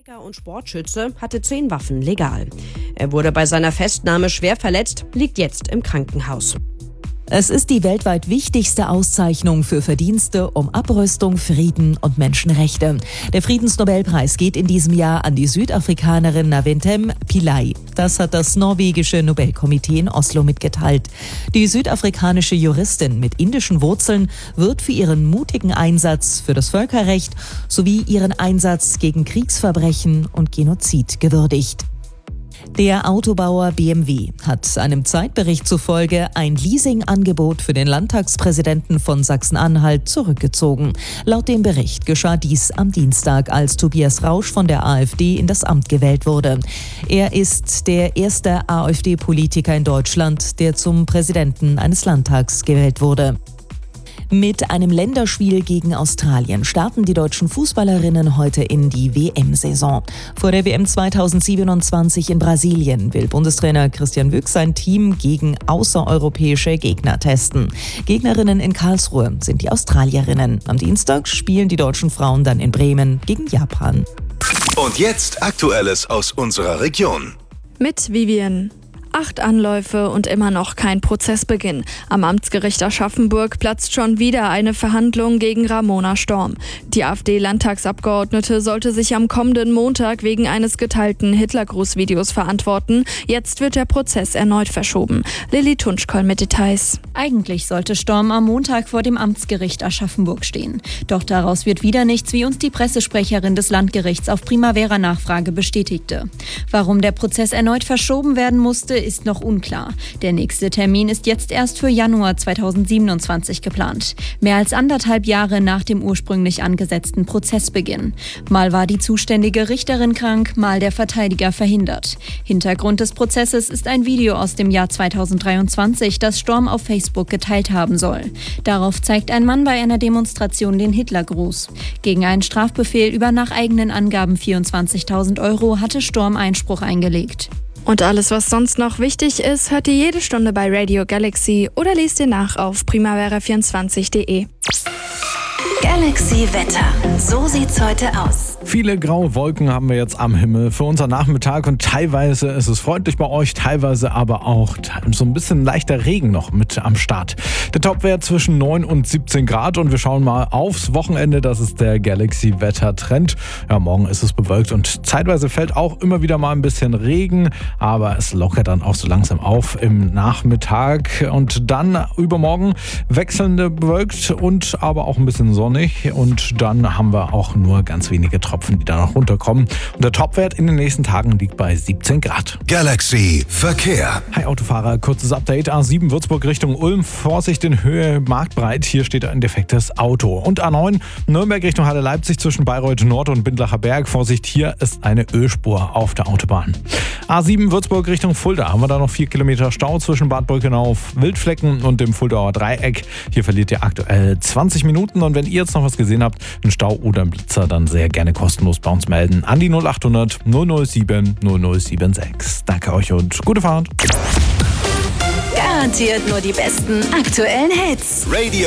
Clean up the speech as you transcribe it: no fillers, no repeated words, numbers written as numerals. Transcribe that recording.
Und Sportschütze hatte 10 Waffen legal. Er wurde bei seiner Festnahme schwer verletzt, liegt jetzt im Krankenhaus. Es ist die weltweit wichtigste Auszeichnung für Verdienste um Abrüstung, Frieden und Menschenrechte. Der Friedensnobelpreis geht in diesem Jahr an die Südafrikanerin Naventem Pillay. Das hat das norwegische Nobelkomitee in Oslo mitgeteilt. Die südafrikanische Juristin mit indischen Wurzeln wird für ihren mutigen Einsatz für das Völkerrecht sowie ihren Einsatz gegen Kriegsverbrechen und Genozid gewürdigt. Der Autobauer BMW hat einem Zeitbericht zufolge ein Leasingangebot für den Landtagspräsidenten von Sachsen-Anhalt zurückgezogen. Laut dem Bericht geschah dies am Dienstag, als Tobias Rausch von der AfD in das Amt gewählt wurde. Er ist der erste AfD-Politiker in Deutschland, der zum Präsidenten eines Landtags gewählt wurde. Mit einem Länderspiel gegen Australien starten die deutschen Fußballerinnen heute in die WM-Saison. Vor der WM 2027 in Brasilien will Bundestrainer Christian Wüchs sein Team gegen außereuropäische Gegner testen. Gegnerinnen in Karlsruhe sind die Australierinnen. Am Dienstag spielen die deutschen Frauen dann in Bremen gegen Japan. Und jetzt Aktuelles aus unserer Region. Mit Vivian. 8 Anläufe und immer noch kein Prozessbeginn. Am Amtsgericht Aschaffenburg platzt schon wieder eine Verhandlung gegen Ramona Storm. Die AfD-Landtagsabgeordnete sollte sich am kommenden Montag wegen eines geteilten Hitlergrußvideos verantworten. Jetzt wird der Prozess erneut verschoben. Lilly Tunschkoll mit Details. Eigentlich sollte Storm am Montag vor dem Amtsgericht Aschaffenburg stehen. Doch daraus wird wieder nichts, wie uns die Pressesprecherin des Landgerichts auf Primavera-Nachfrage bestätigte. Warum der Prozess erneut verschoben werden musste, ist noch unklar. Der nächste Termin ist jetzt erst für Januar 2027 geplant. Mehr als 1,5 Jahre nach dem ursprünglich angesetzten Prozessbeginn. Mal war die zuständige Richterin krank, mal der Verteidiger verhindert. Hintergrund des Prozesses ist ein Video aus dem Jahr 2023, das Storm auf Facebook geteilt haben soll. Darauf zeigt ein Mann bei einer Demonstration den Hitlergruß. Gegen einen Strafbefehl über nach eigenen Angaben 24.000 € hatte Storm Einspruch eingelegt. Und alles, was sonst noch wichtig ist, hört ihr jede Stunde bei Radio Galaxy oder lest ihr nach auf primavera24.de. Galaxy Wetter. So sieht's heute aus. Viele graue Wolken haben wir jetzt am Himmel für unseren Nachmittag und teilweise ist es freundlich bei euch, teilweise aber auch so ein bisschen leichter Regen noch mit am Start. Der Topwert zwischen 9 und 17 Grad und wir schauen mal aufs Wochenende, das ist der Galaxy Wetter Trend. Ja, morgen ist es bewölkt und zeitweise fällt auch immer wieder mal ein bisschen Regen, aber es lockert dann auch so langsam auf im Nachmittag und dann übermorgen wechselnde bewölkt und aber auch ein bisschen sonnig und dann haben wir auch nur ganz wenige Tropfen, die da noch runterkommen. Und der Topwert in den nächsten Tagen liegt bei 17 Grad. Galaxy Verkehr. Hi Autofahrer, kurzes Update. A7 Würzburg Richtung Ulm. Vorsicht in Höhe Marktbreit. Hier steht ein defektes Auto. Und A9 Nürnberg Richtung Halle Leipzig zwischen Bayreuth Nord und Bindlacher Berg. Vorsicht, hier ist eine Ölspur auf der Autobahn. A7 Würzburg Richtung Fulda. Haben wir da noch 4 Kilometer Stau zwischen Bad Brückenau, Wildflecken und dem Fuldauer Dreieck. Hier verliert ihr aktuell 20 Minuten. Und wenn ihr jetzt noch was gesehen habt, einen Stau oder einen Blitzer, dann sehr gerne kostenlos bei uns melden. An die 0800 007 0076. Danke euch und gute Fahrt. Garantiert nur die besten aktuellen Hits. Radio